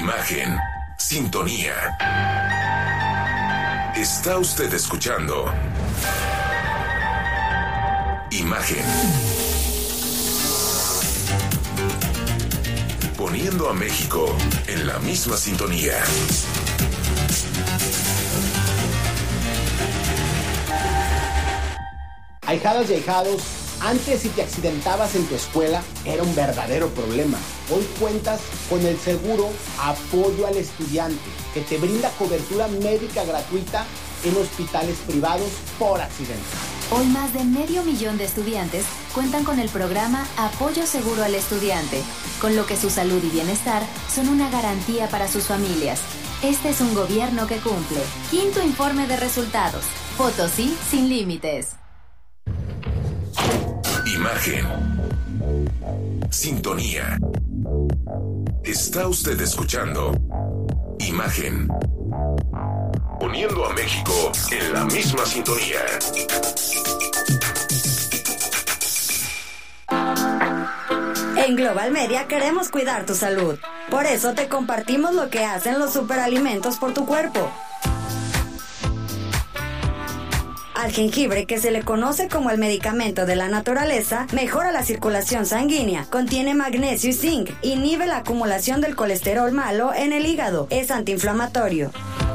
Imagen, sintonía. Está usted escuchando Imagen. Poniendo a México en la misma sintonía. Ahijadas y ahijados, antes si te accidentabas en tu escuela era un verdadero problema. Hoy cuentas con el seguro Apoyo al Estudiante, que te brinda cobertura médica gratuita en hospitales privados por accidente. Hoy más de 500,000 de estudiantes cuentan con el programa Apoyo Seguro al Estudiante, con lo que su salud y bienestar son una garantía para sus familias. Este es un gobierno que cumple. Quinto informe de resultados. Potosí sin límites. Imagen. Sintonía. Está usted escuchando Imagen. Poniendo a México en la misma sintonía. En Global Media queremos cuidar tu salud. Por eso te compartimos lo que hacen los superalimentos por tu cuerpo. Al jengibre, que se le conoce como el medicamento de la naturaleza, mejora la circulación sanguínea, contiene magnesio y zinc, inhibe la acumulación del colesterol malo en el hígado, es antiinflamatorio.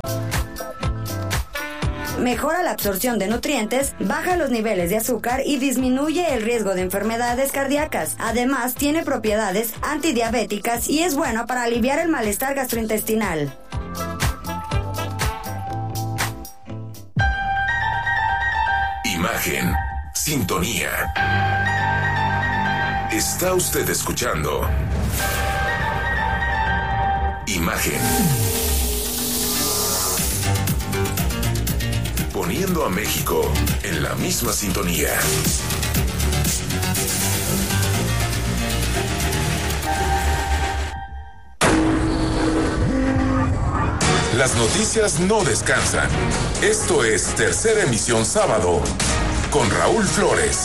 Mejora la absorción de nutrientes, baja los niveles de azúcar y disminuye el riesgo de enfermedades cardíacas. Además, tiene propiedades antidiabéticas y es bueno para aliviar el malestar gastrointestinal. Imagen, sintonía. Está usted escuchando Imagen. Poniendo a México en la misma sintonía. Las noticias no descansan. Esto es Tercera Emisión Sábado con Raúl Flores.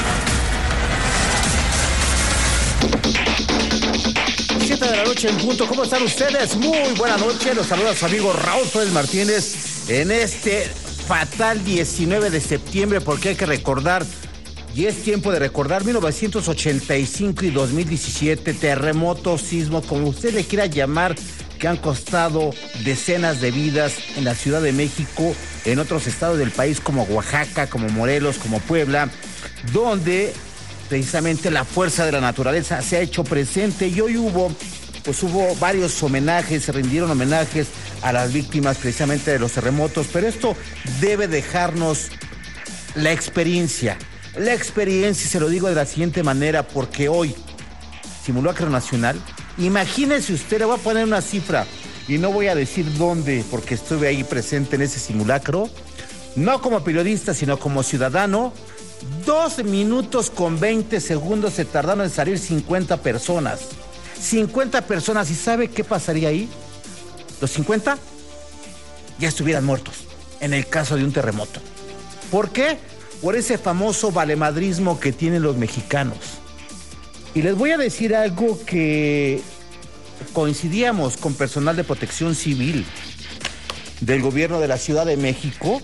7 de la noche en punto. ¿Cómo están ustedes? Muy buena noche. Los saluda su amigo Raúl Flores Martínez en este fatal 19 de septiembre, porque hay que recordar, y es tiempo de recordar, 1985 y 2017, terremotos, sismos, como usted le quiera llamar, que han costado decenas de vidas en la Ciudad de México, en otros estados del país como Oaxaca, como Morelos, como Puebla, donde precisamente la fuerza de la naturaleza se ha hecho presente. Y hoy hubo varios homenajes, se rindieron homenajes a las víctimas precisamente de los terremotos, pero esto debe dejarnos la experiencia, se lo digo de la siguiente manera, porque hoy, simulacro nacional, imagínese usted, le voy a poner una cifra, y no voy a decir dónde, porque estuve ahí presente en ese simulacro, no como periodista, sino como ciudadano. 2 minutos con 20 segundos se tardaron en salir 50 personas. 50 personas, ¿y sabe qué pasaría ahí? Los 50 ya estuvieran muertos, en el caso de un terremoto. ¿Por qué? Por ese famoso valemadrismo que tienen los mexicanos. Y les voy a decir algo que coincidíamos con personal de protección civil del gobierno de la Ciudad de México.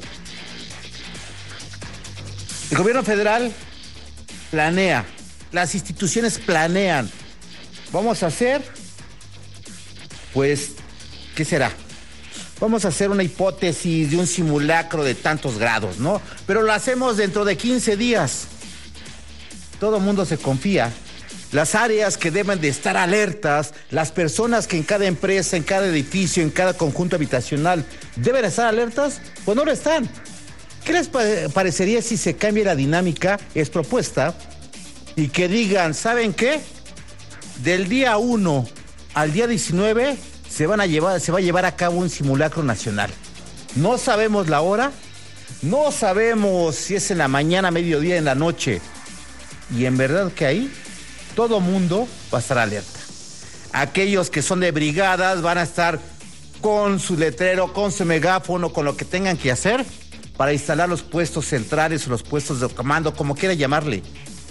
El gobierno federal planea, las instituciones planean. Vamos a hacer, pues, ¿qué será? Vamos a hacer una hipótesis de un simulacro de tantos grados, ¿no? Pero lo hacemos dentro de 15 días. Todo el mundo se confía. Las áreas que deben de estar alertas, las personas que en cada empresa, en cada edificio, en cada conjunto habitacional deben estar alertas, pues no lo están. ¿Qué les parecería si se cambia la dinámica? Es propuesta. Y que digan, ¿saben qué? Del día 1 al día 19 se va a llevar a cabo un simulacro nacional. No sabemos la hora, no sabemos si es en la mañana, mediodía, en la noche. Y en verdad que ahí todo mundo va a estar alerta. Aquellos que son de brigadas van a estar con su letrero, con su megáfono, con lo que tengan que hacer para instalar los puestos centrales o los puestos de comando, como quiera llamarle.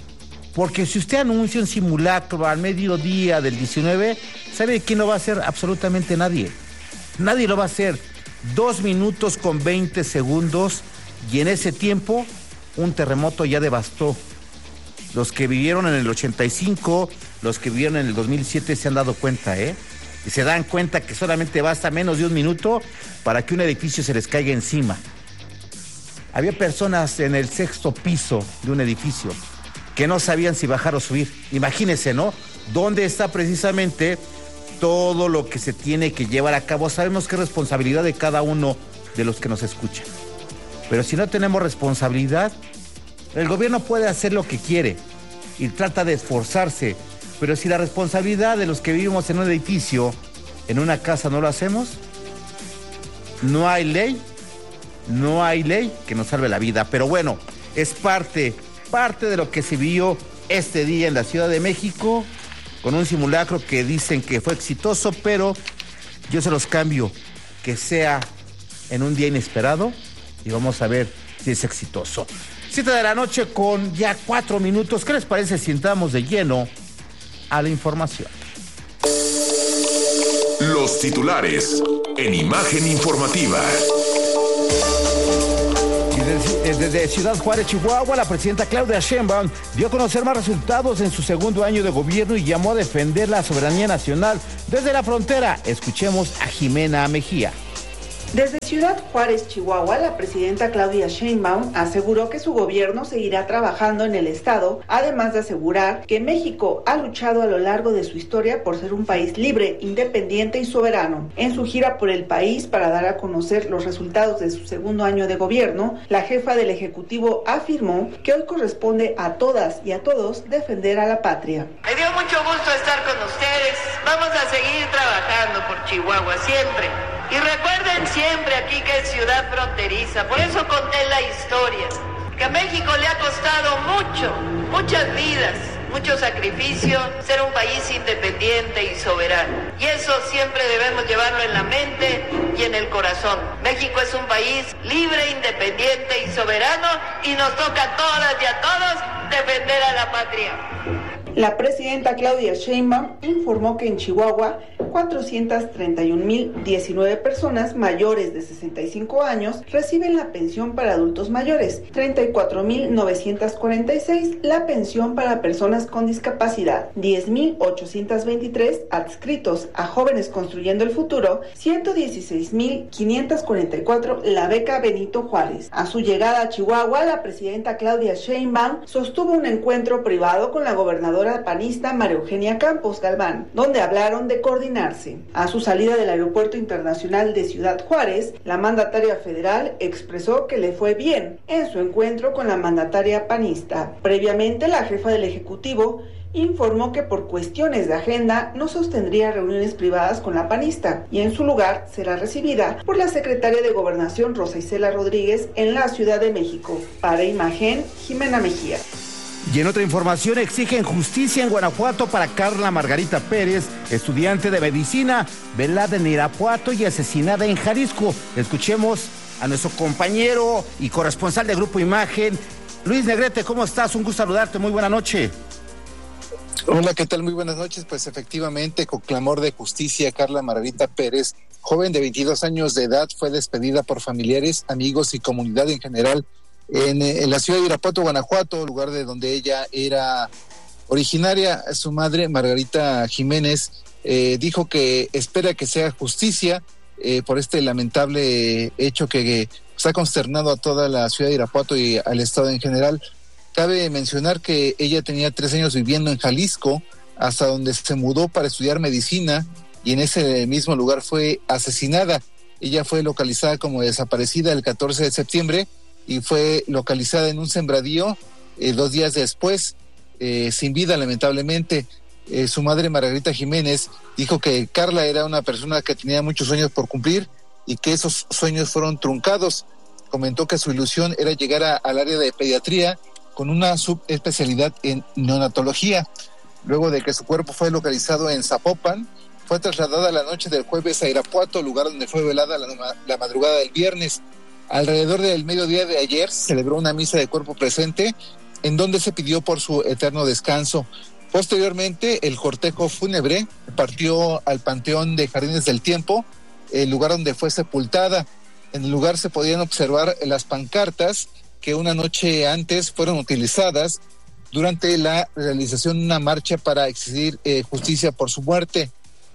Porque si usted anuncia un simulacro al mediodía del 19, ¿sabe quién lo va a hacer? Absolutamente nadie. Nadie lo va a hacer. 2 minutos con 20 segundos y en ese tiempo un terremoto ya devastó. Los que vivieron en el 85, los que vivieron en el 2007 se han dado cuenta, Y se dan cuenta que solamente basta menos de 1 minuto para que un edificio se les caiga encima. Había personas en el 6º piso de un edificio que no sabían si bajar o subir. Imagínense, ¿no? ¿Dónde está precisamente todo lo que se tiene que llevar a cabo? Sabemos que es responsabilidad de cada uno de los que nos escuchan. Pero si no tenemos responsabilidad, el gobierno puede hacer lo que quiere y trata de esforzarse, pero si la responsabilidad de los que vivimos en un edificio, en una casa, no lo hacemos, no hay ley que nos salve la vida. Pero bueno, es parte de lo que se vio este día en la Ciudad de México, con un simulacro que dicen que fue exitoso, pero yo se los cambio, que sea en un día inesperado y vamos a ver si es exitoso. 7 de la noche con ya 4 minutos. ¿Qué les parece si entramos de lleno a la información? Los titulares en Imagen Informativa. Desde Ciudad Juárez, Chihuahua, la presidenta Claudia Sheinbaum dio a conocer más resultados en su segundo año de gobierno y llamó a defender la soberanía nacional desde la frontera. Escuchemos a Jimena Mejía. Desde Ciudad Juárez, Chihuahua, la presidenta Claudia Sheinbaum aseguró que su gobierno seguirá trabajando en el estado, además de asegurar que México ha luchado a lo largo de su historia por ser un país libre, independiente y soberano. En su gira por el país para dar a conocer los resultados de su segundo año de gobierno, la jefa del Ejecutivo afirmó que hoy corresponde a todas y a todos defender a la patria. Me dio mucho gusto estar con ustedes. Vamos a seguir trabajando por Chihuahua siempre. Y recuerden siempre aquí que es ciudad fronteriza, por eso conté la historia, que a México le ha costado muchas vidas, mucho sacrificio, ser un país independiente y soberano. Y eso siempre debemos llevarlo en la mente y en el corazón. México es un país libre, independiente y soberano y nos toca a todas y a todos defender a la patria. La presidenta Claudia Sheinbaum informó que en Chihuahua 431,019 personas mayores de 65 años reciben la pensión para adultos mayores, 34,946 la pensión para personas con discapacidad, 10,823 adscritos a Jóvenes Construyendo el Futuro, 116,544 la beca Benito Juárez. A su llegada a Chihuahua, la presidenta Claudia Sheinbaum sostuvo un encuentro privado con la gobernadora panista María Eugenia Campos Galván, donde hablaron de coordinarse. A su salida del Aeropuerto Internacional de Ciudad Juárez, la mandataria federal expresó que le fue bien en su encuentro con la mandataria panista. Previamente, la jefa del Ejecutivo informó que por cuestiones de agenda no sostendría reuniones privadas con la panista y en su lugar será recibida por la secretaria de Gobernación Rosa Isela Rodríguez en la Ciudad de México. Para Imagen, Jimena Mejía. Y en otra información, exigen justicia en Guanajuato para Carla Margarita Pérez, estudiante de medicina, velada en Irapuato y asesinada en Jalisco. Escuchemos a nuestro compañero y corresponsal de Grupo Imagen, Luis Negrete. ¿Cómo estás? Un gusto saludarte. Muy buena noche. Hola, ¿qué tal? Muy buenas noches. Pues efectivamente, con clamor de justicia, Carla Margarita Pérez, joven de 22 años de edad, fue despedida por familiares, amigos y comunidad en general en la ciudad de Irapuato, Guanajuato, lugar de donde ella era originaria. Su madre, Margarita Jiménez, dijo que espera que sea justicia por este lamentable hecho que ha consternado a toda la ciudad de Irapuato y al estado en general. Cabe mencionar que ella tenía 3 años viviendo en Jalisco, hasta donde se mudó para estudiar medicina, y en ese mismo lugar fue asesinada. Ella fue localizada como desaparecida el 14 de septiembre y fue localizada en un sembradío 2 días después, sin vida lamentablemente. Su madre, Margarita Jiménez, dijo que Carla era una persona que tenía muchos sueños por cumplir y que esos sueños fueron truncados. Comentó que su ilusión era llegar al área de pediatría con una subespecialidad en neonatología. Luego de que su cuerpo fue localizado en Zapopan, fue trasladada la noche del jueves a Irapuato, lugar donde fue velada la madrugada del viernes. Alrededor del mediodía de ayer se celebró una misa de cuerpo presente en donde se pidió por su eterno descanso. Posteriormente, el cortejo fúnebre partió al Panteón de Jardines del Tiempo, el lugar donde fue sepultada. En el lugar se podían observar las pancartas que una noche antes fueron utilizadas durante la realización de una marcha para exigir justicia por su muerte.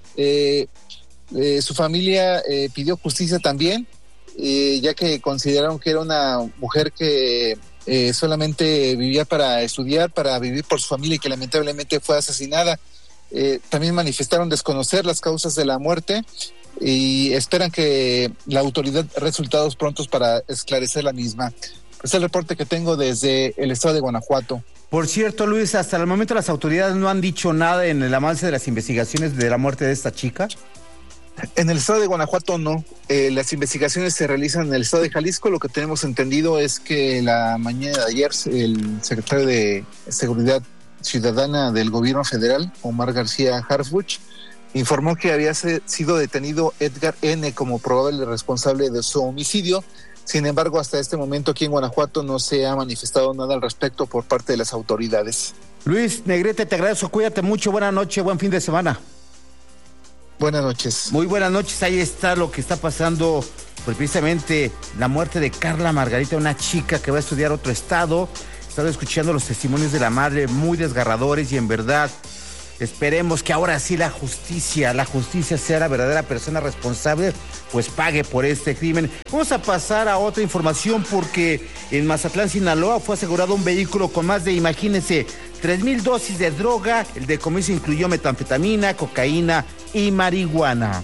Su familia pidió justicia también, ya que consideraron que era una mujer que solamente vivía para estudiar, para vivir por su familia, y que lamentablemente fue asesinada. También manifestaron desconocer las causas de la muerte y esperan que la autoridad resultados prontos para esclarecer la misma. Es el reporte que tengo desde el estado de Guanajuato. Por cierto, Luis, hasta el momento las autoridades no han dicho nada en el avance de las investigaciones de la muerte de esta chica. En el estado de Guanajuato no. Las investigaciones se realizan en el estado de Jalisco. Lo que tenemos entendido es que la mañana de ayer el secretario de Seguridad Ciudadana del gobierno federal, Omar García Harfuch, informó que había sido detenido Edgar N. como probable responsable de su homicidio. Sin embargo, hasta este momento aquí en Guanajuato no se ha manifestado nada al respecto por parte de las autoridades. Luis Negrete, te agradezco, cuídate mucho, buena noche, buen fin de semana. Buenas noches. Muy buenas noches, ahí está lo que está pasando, pues precisamente la muerte de Carla Margarita, una chica que va a estudiar a otro estado. Estaba escuchando los testimonios de la madre, muy desgarradores, y en verdad esperemos que ahora sí la justicia sea la verdadera persona responsable, pues pague por este crimen. Vamos a pasar a otra información, porque en Mazatlán, Sinaloa, fue asegurado un vehículo con más de, imagínense, 3,000 dosis de droga. El decomiso incluyó metanfetamina, cocaína y marihuana.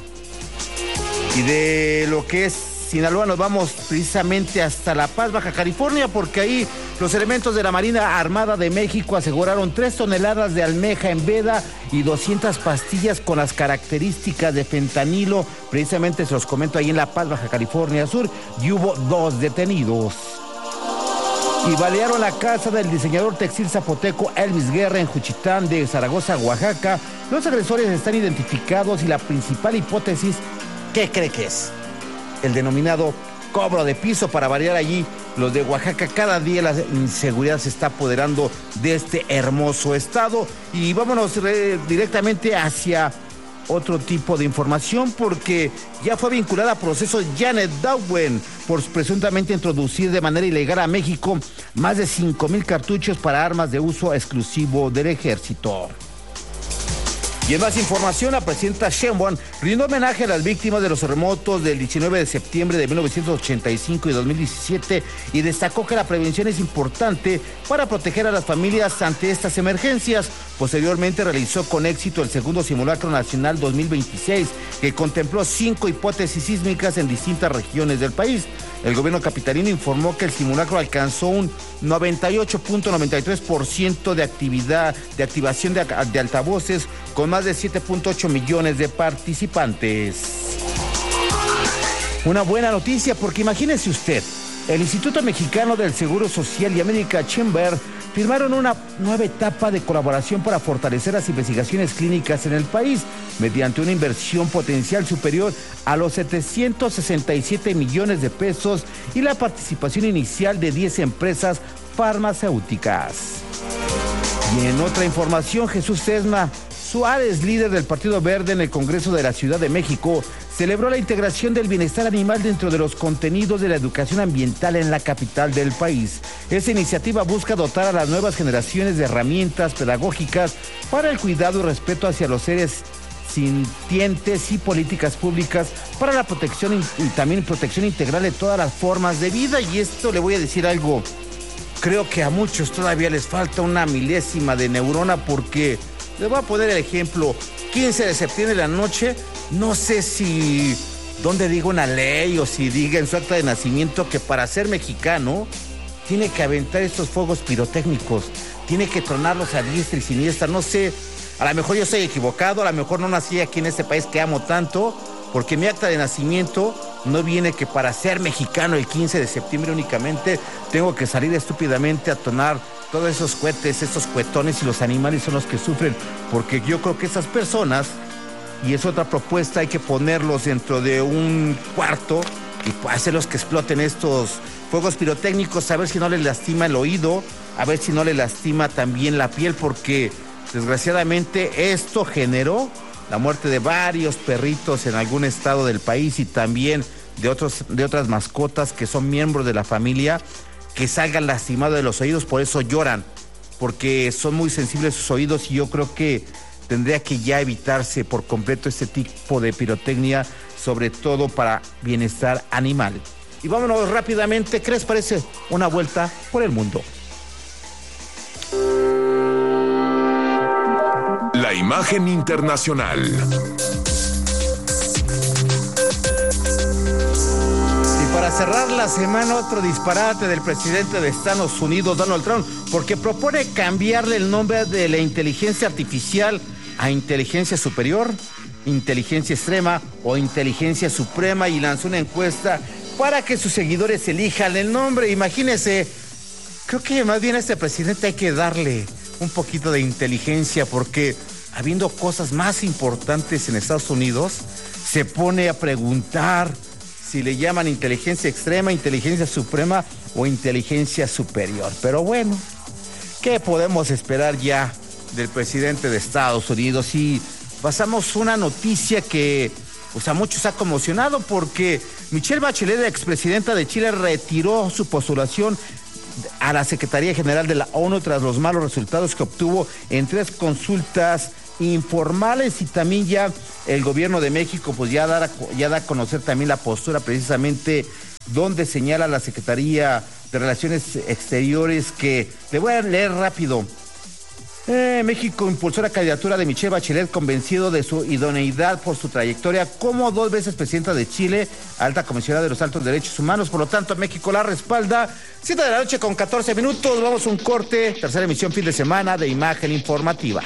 Y de lo que es Sinaloa nos vamos precisamente hasta La Paz, Baja California, porque ahí los elementos de la Marina Armada de México aseguraron 3 toneladas de almeja en veda y 200 pastillas con las características de fentanilo. Precisamente se los comento ahí en La Paz, Baja California Sur, y hubo 2 detenidos. Y balearon la casa del diseñador textil zapoteco Elvis Guerra en Juchitán de Zaragoza, Oaxaca. Los agresores están identificados y la principal hipótesis, ¿qué cree que es? El denominado cobro de piso. Para variar allí, los de Oaxaca, cada día la inseguridad se está apoderando de este hermoso estado. Y vámonos directamente hacia otro tipo de información, porque ya fue vinculada a proceso Janet Dawen por presuntamente introducir de manera ilegal a México más de 5,000 cartuchos para armas de uso exclusivo del ejército. Y en más información, la presidenta Sheinbaum rindió homenaje a las víctimas de los terremotos del 19 de septiembre de 1985 y 2017 y destacó que la prevención es importante para proteger a las familias ante estas emergencias. Posteriormente realizó con éxito el segundo simulacro nacional 2026, que contempló 5 hipótesis sísmicas en distintas regiones del país. El gobierno capitalino informó que el simulacro alcanzó un 98.93% de activación de altavoces, con más de 7.8 millones de participantes. Una buena noticia, porque imagínese usted, el Instituto Mexicano del Seguro Social y American Chamber firmaron una nueva etapa de colaboración para fortalecer las investigaciones clínicas en el país mediante una inversión potencial superior a los 767 millones de pesos y la participación inicial de 10 empresas farmacéuticas. Y en otra información, Jesús Sesma Suárez, líder del Partido Verde en el Congreso de la Ciudad de México, celebró la integración del bienestar animal dentro de los contenidos de la educación ambiental en la capital del país. Esta iniciativa busca dotar a las nuevas generaciones de herramientas pedagógicas para el cuidado y respeto hacia los seres sintientes y políticas públicas para la protección y también protección integral de todas las formas de vida. Y esto le voy a decir algo, creo que a muchos todavía les falta una milésima de neurona, porque les voy a poner el ejemplo. 15 de septiembre de la noche, no sé si donde diga una ley o si diga en su acta de nacimiento que para ser mexicano tiene que aventar estos fuegos pirotécnicos, tiene que tronarlos a diestra y siniestra. No sé, a lo mejor yo estoy equivocado, a lo mejor no nací aquí en este país que amo tanto, porque mi acta de nacimiento no viene que para ser mexicano el 15 de septiembre únicamente tengo que salir estúpidamente a tronar todos esos cohetes, estos cuetones, y los animales son los que sufren, porque yo creo que esas personas, y es otra propuesta, hay que ponerlos dentro de un cuarto y hacerlos que exploten estos fuegos pirotécnicos, a ver si no les lastima el oído a ver si no le lastima también la piel, porque desgraciadamente esto generó la muerte de varios perritos en algún estado del país y también de otras mascotas que son miembros de la familia que salgan lastimados de los oídos, por eso lloran, porque son muy sensibles sus oídos y yo creo que tendría que ya evitarse por completo este tipo de pirotecnia, sobre todo para bienestar animal. Y vámonos rápidamente, ¿qué les parece? Una vuelta por el mundo. La imagen internacional. Y para cerrar la semana, otro disparate del presidente de Estados Unidos, Donald Trump, porque propone cambiarle el nombre de la inteligencia artificial a inteligencia superior, inteligencia extrema o inteligencia suprema, y lanzó una encuesta para que sus seguidores elijan el nombre. Imagínense, creo que más bien a este presidente hay que darle un poquito de inteligencia, porque habiendo cosas más importantes en Estados Unidos, se pone a preguntar si le llaman inteligencia extrema, inteligencia suprema o inteligencia superior. Pero bueno, ¿qué podemos esperar ya del presidente de Estados Unidos? Y pasamos una noticia que pues a muchos ha conmocionado, porque Michelle Bachelet, la expresidenta de Chile, retiró su postulación a la Secretaría General de la ONU tras los malos resultados que obtuvo en 3 consultas informales. Y también ya el gobierno de México pues ya da a conocer también la postura, precisamente donde señala la Secretaría de Relaciones Exteriores, que le voy a leer rápido. México impulsó la candidatura de Michelle Bachelet, convencido de su idoneidad por su trayectoria como 2 veces presidenta de Chile, alta comisionada de los altos derechos humanos. Por lo tanto, México la respalda. 7 de la noche con 14 minutos. Vamos a un corte. Tercera emisión fin de semana de Imagen Informativa.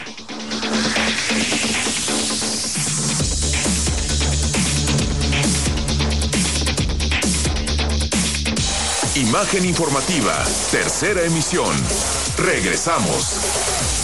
Imagen Informativa, tercera emisión. Regresamos.